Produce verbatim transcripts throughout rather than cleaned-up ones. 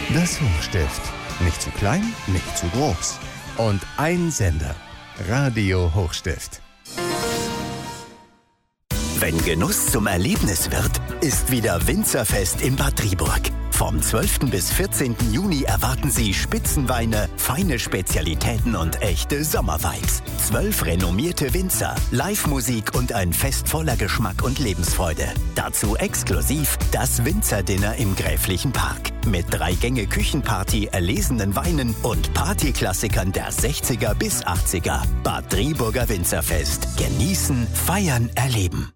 Das Hochstift. Nicht zu klein, nicht zu groß. Und ein Sender. Radio Hochstift. Wenn Genuss zum Erlebnis wird, ist wieder Winzerfest in Bad Driburg. Vom zwölften bis vierzehnten Juni erwarten Sie Spitzenweine, feine Spezialitäten und echte Sommervibes. Zwölf renommierte Winzer, Live-Musik und ein Fest voller Geschmack und Lebensfreude. Dazu exklusiv das Winzerdinner im Gräflichen Park. Mit drei Gänge Küchenparty, erlesenen Weinen und Partyklassikern der sechziger bis achtziger. Bad Driburger Winzerfest. Genießen, feiern, erleben.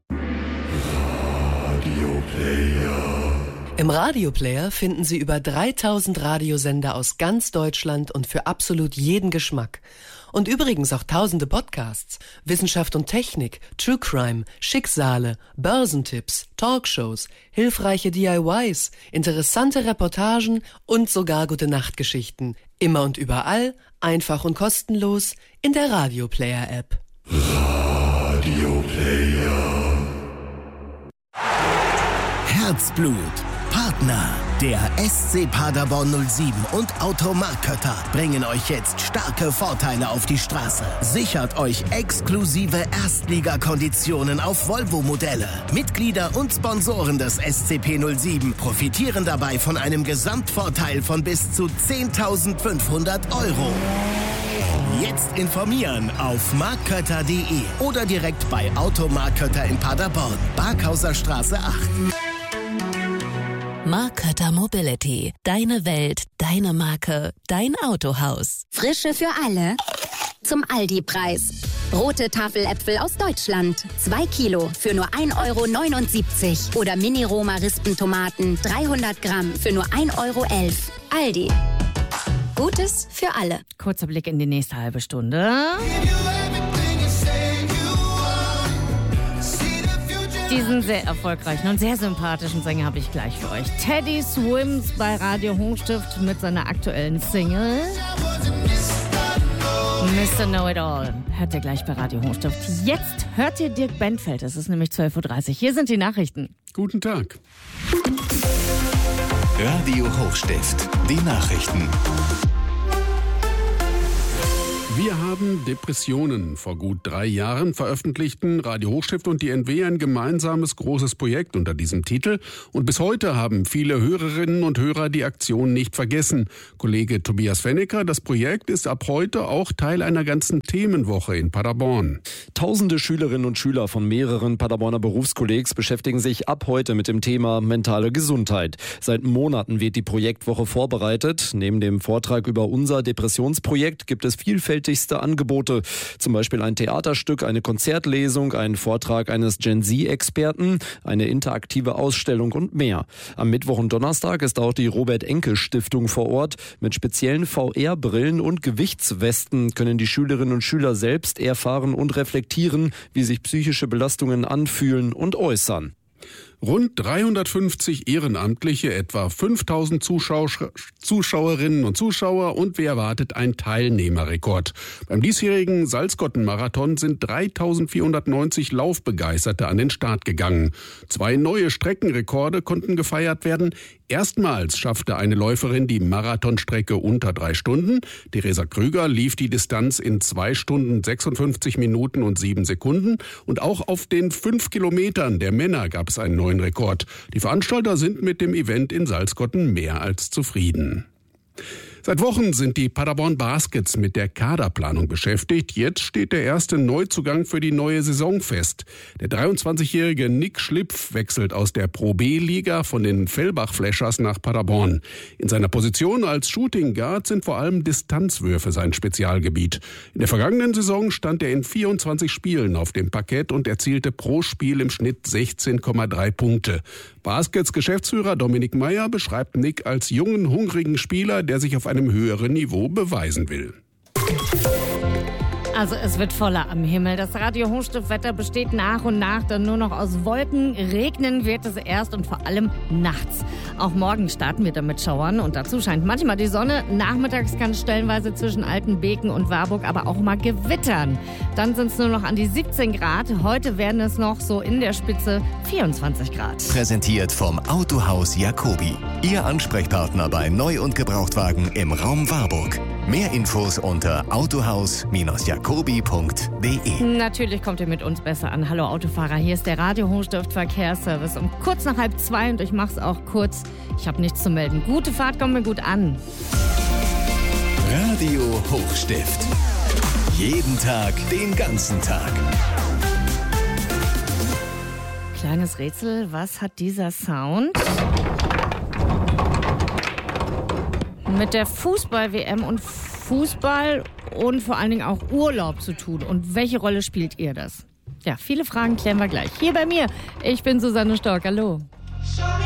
Radioplayer. Im Radioplayer finden Sie über dreitausend Radiosender aus ganz Deutschland und für absolut jeden Geschmack. Und übrigens auch tausende Podcasts, Wissenschaft und Technik, True Crime, Schicksale, Börsentipps, Talkshows, hilfreiche D I Ys, interessante Reportagen und sogar Gute-Nacht-Geschichten. Immer und überall, einfach und kostenlos in der Radioplayer-App. Radioplayer. Herzblut. Partner, der S C Paderborn null sieben und Automark Kötter bringen euch jetzt starke Vorteile auf die Straße. Sichert euch exklusive Erstligakonditionen auf Volvo-Modelle. Mitglieder und Sponsoren des S C P null sieben profitieren dabei von einem Gesamtvorteil von bis zu zehntausendfünfhundert Euro. Jetzt informieren auf markkötter punkt de oder direkt bei Automark Kötter in Paderborn, Barkhauser Straße acht. Mark Kötter Mobility. Deine Welt, deine Marke, dein Autohaus. Frische für alle. Zum Aldi-Preis. Rote Tafeläpfel aus Deutschland. Zwei Kilo für nur ein Euro neunundsiebzig. Oder Mini-Roma-Rispentomaten dreihundert Gramm für nur ein Euro elf. Aldi. Gutes für alle. Kurzer Blick in die nächste halbe Stunde. Diesen sehr erfolgreichen und sehr sympathischen Sänger habe ich gleich für euch. Teddy Swims bei Radio Hochstift mit seiner aktuellen Single Mister Know-It-All. Hört ihr gleich bei Radio Hochstift. Jetzt hört ihr Dirk Benfeld. Es ist nämlich zwölf Uhr dreißig. Hier sind die Nachrichten. Guten Tag. Radio Hochstift. Die Nachrichten. Wir haben Depressionen. Vor gut drei Jahren veröffentlichten Radio Hochstift und die N W ein gemeinsames großes Projekt unter diesem Titel. Und bis heute haben viele Hörerinnen und Hörer die Aktion nicht vergessen. Kollege Tobias Fennecker, das Projekt ist ab heute auch Teil einer ganzen Themenwoche in Paderborn. Tausende Schülerinnen und Schüler von mehreren Paderborner Berufskollegs beschäftigen sich ab heute mit dem Thema mentale Gesundheit. Seit Monaten wird die Projektwoche vorbereitet. Neben dem Vortrag über unser Depressionsprojekt gibt es vielfältige Angebote, zum Beispiel ein Theaterstück, eine Konzertlesung, einen Vortrag eines Gen-Z-Experten, eine interaktive Ausstellung und mehr. Am Mittwoch und Donnerstag ist auch die Robert-Enke-Stiftung vor Ort. Mit speziellen V R-Brillen und Gewichtswesten können die Schülerinnen und Schüler selbst erfahren und reflektieren, wie sich psychische Belastungen anfühlen und äußern. Rund dreihundertfünfzig Ehrenamtliche, etwa fünftausend Zuschauer, Zuschauerinnen und Zuschauer und wer erwartet ein Teilnehmerrekord. Beim diesjährigen Salzgotten-Marathon sind dreitausendvierhundertneunzig Laufbegeisterte an den Start gegangen. Zwei neue Streckenrekorde konnten gefeiert werden. Erstmals schaffte eine Läuferin die Marathonstrecke unter drei Stunden. Theresa Krüger lief die Distanz in zwei Stunden sechsundfünfzig Minuten und sieben Sekunden. Und auch auf den fünf Kilometern der Männer gab es einen neuen Rekord. Die Veranstalter sind mit dem Event in Salzgotten mehr als zufrieden. Seit Wochen sind die Paderborn Baskets mit der Kaderplanung beschäftigt. Jetzt steht der erste Neuzugang für die neue Saison fest. Der dreiundzwanzigjährige Nick Schlipf wechselt aus der Pro B-Liga von den Fellbach Flashers nach Paderborn. In seiner Position als Shooting Guard sind vor allem Distanzwürfe sein Spezialgebiet. In der vergangenen Saison stand er in vierundzwanzig Spielen auf dem Parkett und erzielte pro Spiel im Schnitt sechzehn Komma drei Punkte. Baskets Geschäftsführer Dominik Meyer beschreibt Nick als jungen, hungrigen Spieler, der sich auf einem höheren Niveau beweisen will. Also es wird voller am Himmel. Das Radio Hochstift-Wetter besteht nach und nach dann nur noch aus Wolken. Regnen wird es erst und vor allem nachts. Auch morgen starten wir dann mit Schauern und dazu scheint manchmal die Sonne. Nachmittags kann es stellenweise zwischen Altenbeken und Warburg aber auch mal gewittern. Dann sind es nur noch an die siebzehn Grad. Heute werden es noch so in der Spitze vierundzwanzig Grad. Präsentiert vom Autohaus Jacobi. Ihr Ansprechpartner bei Neu- und Gebrauchtwagen im Raum Warburg. Mehr Infos unter autohaus jacobi punkt de. Natürlich kommt ihr mit uns besser an. Hallo Autofahrer, hier ist der Radio Hochstift Verkehrsservice um kurz nach halb zwei und ich mach's auch kurz. Ich habe nichts zu melden. Gute Fahrt, kommt mir gut an. Radio Hochstift. Jeden Tag, den ganzen Tag. Kleines Rätsel, was hat dieser Sound mit der Fußball-W M und Fußball und vor allen Dingen auch Urlaub zu tun? Und welche Rolle spielt ihr das? Ja, viele Fragen klären wir gleich. Hier bei mir. Ich bin Susanne Stork. Hallo.